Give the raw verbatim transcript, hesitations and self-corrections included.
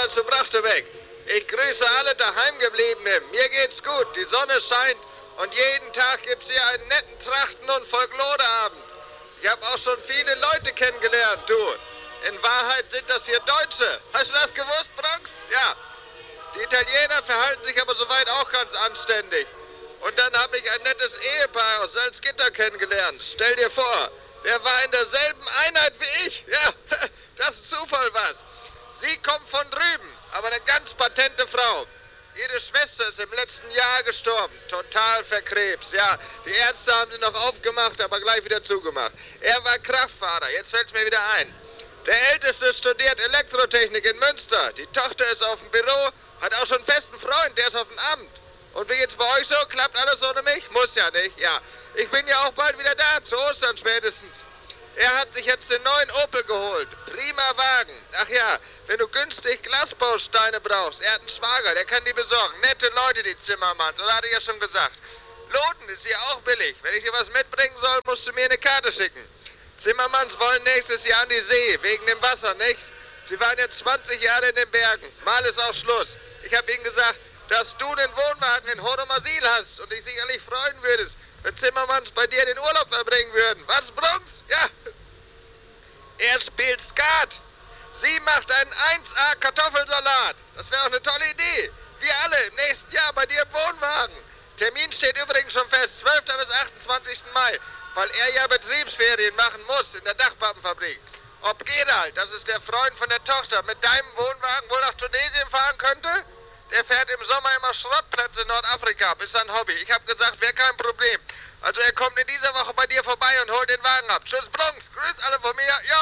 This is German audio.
mal zu Brachterbeck. Ich grüße alle Daheimgebliebenen. Mir geht's gut, die Sonne scheint und jeden Tag gibt's hier einen netten Trachten- und Folkloreabend. Ich habe auch schon viele Leute kennengelernt, du. In Wahrheit sind das hier Deutsche. Hast du das gewusst, Bronx? Ja. Die Italiener verhalten sich aber soweit auch ganz anständig. Und dann habe ich ein nettes Ehepaar aus Salzgitter kennengelernt. Stell dir vor, der war in derselben Einheit wie ich. Ja, das ist Zufall was. Sie kommt von drüben, aber eine ganz patente Frau. Ihre Schwester ist im letzten Jahr gestorben, total verkrebs. Ja, die Ärzte haben sie noch aufgemacht, aber gleich wieder zugemacht. Er war Kraftfahrer, jetzt fällt es mir wieder ein. Der Älteste studiert Elektrotechnik in Münster. Die Tochter ist auf dem Büro, hat auch schon einen festen Freund, der ist auf dem Amt. Und wie geht's bei euch so? Klappt alles ohne mich? Muss ja nicht, ja. Ich bin ja auch bald wieder da, zu Ostern spätestens. Er hat sich jetzt den neuen Opel geholt. Prima Wagen. Ach ja, wenn du günstig Glasbausteine brauchst, er hat einen Schwager, der kann die besorgen. Nette Leute, die Zimmermanns, oder hatte ich ja schon gesagt. Loden ist hier auch billig. Wenn ich dir was mitbringen soll, musst du mir eine Karte schicken. Zimmermanns wollen nächstes Jahr an die See, wegen dem Wasser, nicht? Sie waren jetzt zwanzig Jahre in den Bergen. Mal ist auch Schluss. Ich habe ihnen gesagt, dass du den Wohnwagen in Hodomasil hast und dich sicherlich freuen würdest, wenn Zimmermanns bei dir den Urlaub verbringen würden. Was, Brunks? Ja. Er spielt Skat. Sie macht einen eins A Kartoffelsalat. Das wäre auch eine tolle Idee. Wir alle im nächsten Jahr bei dir im Wohnwagen. Termin steht übrigens schon fest, zwölften bis achtundzwanzigsten Mai, weil er ja Betriebsferien machen muss in der Dachpappenfabrik. Ob Gerald, das ist der Freund von der Tochter, mit deinem Wohnwagen wohl nach Tunesien fahren könnte? Der fährt im Sommer immer Schrottplätze in Nordafrika, ist sein Hobby. Ich habe gesagt, wäre kein Problem. Also er kommt in dieser Woche bei dir vorbei und holt den Wagen ab. Tschüss, Bronx, grüß alle von mir. Ja.